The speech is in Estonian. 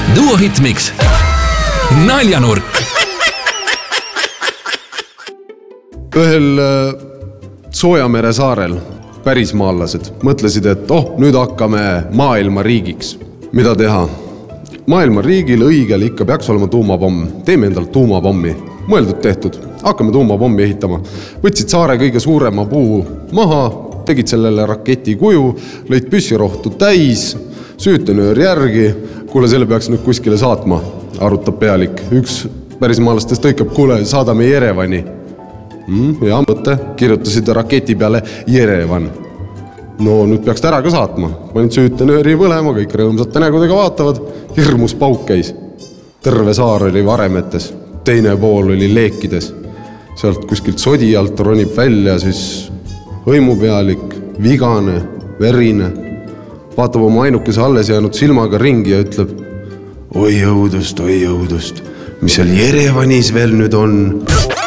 Duo Hitmix. Naljanurk. Ühel Soojamere saarel pärismaallased mõtlesid, et nüüd hakkame maailma riigiks. Mida teha? Maailma riigil õigel ikka peaks olema tuumapomm. Teeme endalt tuumapommi. Mõeldud tehtud. Hakkame tuumapommi ehitama. Võtsid saare kõige suurema puu maha, tegid sellele raketi kuju, lõid püssirohtu täis, süütenöör järgi. Kuule, selle peaks nüüd kuskile saatma, arutab pealik. Üks pärismaalastest tõikab, kuule, saadame Jerevani. Ja mõte, kirjutasid raketi peale Jerevan. No nüüd peaks ära ka saatma. Panid süütenööri põlema, kõik rõõmsate nägudega vaatavad. Hirmus pauk käis. Terve saar oli varemetes. Teine pool oli leekides. Sealt kuskilt sodi alt ronib välja siis hõimupealik, vigane, verine. Vaatab oma ainukese alles jäänud silmaga ringi ja ütleb: oi jõudust, mis seal Jerevanis veel nüüd on?